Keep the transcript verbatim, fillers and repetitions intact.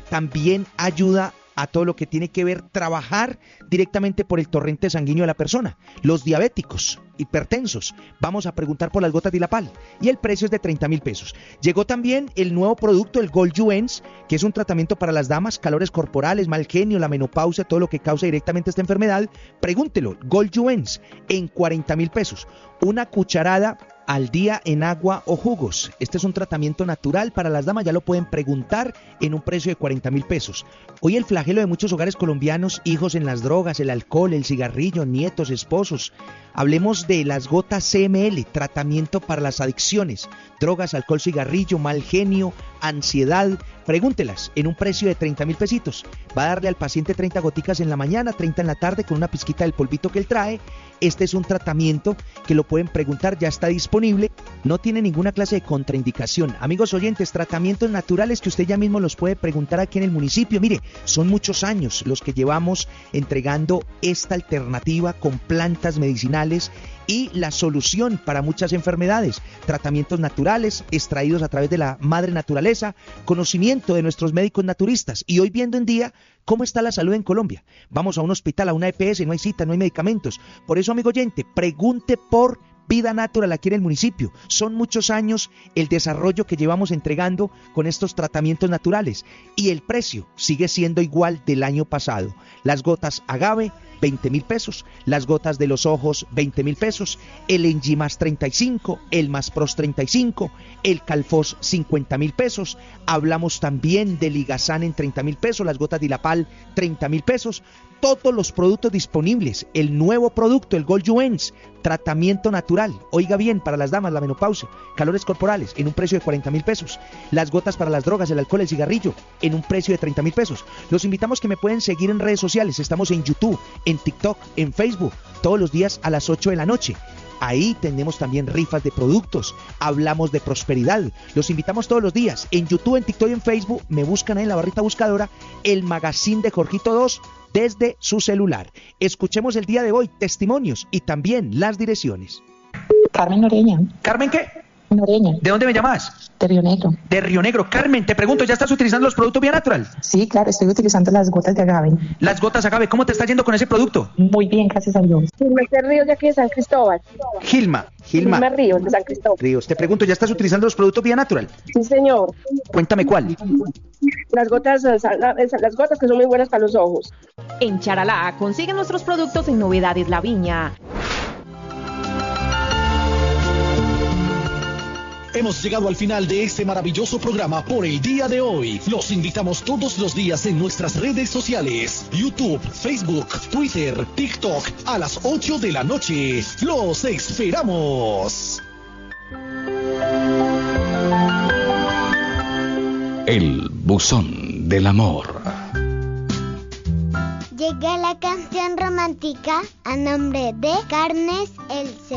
también ayuda a todo lo que tiene que ver trabajar directamente por el torrente sanguíneo de la persona. Los diabéticos, hipertensos, vamos a preguntar por las gotas Dilapal y el precio es de treinta mil pesos. Llegó también el nuevo producto, el Gold Juens, que es un tratamiento para las damas, calores corporales, mal genio, la menopausia, todo lo que causa directamente esta enfermedad. Pregúntelo, Gold Juens en cuarenta mil pesos. Una cucharada al día en agua o jugos. Este es un tratamiento natural para las damas, ya lo pueden preguntar en un precio de cuarenta mil pesos. Hoy el flagelo de muchos hogares colombianos, hijos en las drogas, el alcohol, el cigarrillo, nietos, esposos. Hablemos de las gotas C M L, tratamiento para las adicciones, drogas, alcohol, cigarrillo, mal genio, ansiedad. Pregúntelas en un precio de treinta mil pesitos. Va a darle al paciente treinta goticas en la mañana, treinta en la tarde con una pizquita del polvito que él trae. Este es un tratamiento que lo pueden preguntar, ya está disponible, no tiene ninguna clase de contraindicación. Amigos oyentes, tratamientos naturales que usted ya mismo los puede preguntar aquí en el municipio. Mire, son muchos años los que llevamos entregando esta alternativa con plantas medicinales y la solución para muchas enfermedades. Tratamientos naturales extraídos a través de la madre naturaleza, conocimiento de nuestros médicos naturistas y hoy viendo en día cómo está la salud en Colombia. Vamos a un hospital, a una E P S, no hay cita, no hay medicamentos. Por eso, amigo oyente, pregunte por Vida Natural aquí en el municipio. Son muchos años el desarrollo que llevamos entregando con estos tratamientos naturales y el precio sigue siendo igual del año pasado. Las gotas agave, veinte mil pesos, las gotas de los ojos, veinte mil pesos, el Enjimas treinta y cinco, el Maspros treinta y cinco, el Calfos cincuenta mil pesos, hablamos también del Ligazán en treinta mil pesos, las gotas Dilapal treinta mil pesos, todos los productos disponibles, el nuevo producto, el Gold Juens, tratamiento natural, oiga bien, para las damas, la menopausia, calores corporales, en un precio de cuarenta mil pesos, las gotas para las drogas, el alcohol, el cigarrillo, en un precio de treinta mil pesos. Los invitamos que me pueden seguir en redes sociales, estamos en YouTube, en TikTok, en Facebook, todos los días a las ocho de la noche. Ahí tenemos también rifas de productos, hablamos de prosperidad. Los invitamos todos los días. En YouTube, en TikTok y en Facebook, me buscan ahí en la barrita buscadora el magazine de Jorgito dos desde su celular. Escuchemos el día de hoy testimonios y también las direcciones. Carmen Noreña. ¿Carmen qué? Noreña. ¿De dónde me llamas? De Río Negro. De Río Negro. Carmen, te pregunto, ¿ya estás utilizando los productos Vía Natural? Sí, claro, estoy utilizando las gotas de agave. Las gotas agave, ¿cómo te está yendo con ese producto? Muy bien, gracias a Dios. Gilma Ríos de aquí de San Cristóbal. Gilma, Gilma. Gilma Ríos de San Cristóbal. Ríos, te pregunto, ¿ya estás utilizando los productos Vía Natural? Sí, señor. Cuéntame cuál. Las gotas, las gotas que son muy buenas para los ojos. En Charalá consiguen nuestros productos en Novedades La Viña. Hemos llegado al final de este maravilloso programa por el día de hoy. Los invitamos todos los días en nuestras redes sociales, YouTube, Facebook, Twitter, TikTok, a las ocho de la noche. ¡Los esperamos! El buzón del amor. Llega la canción romántica a nombre de Carnes El